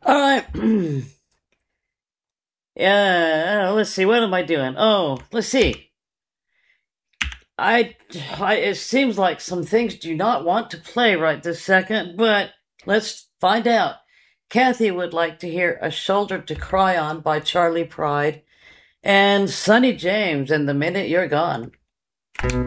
All right. Yeah, let's see. What am I doing? Oh, let's see. It seems like some things do not want to play right this second, but let's find out. Kathy would like to hear A Shoulder to Cry On by Charlie Pride and Sonny James and The Minute You're Gone.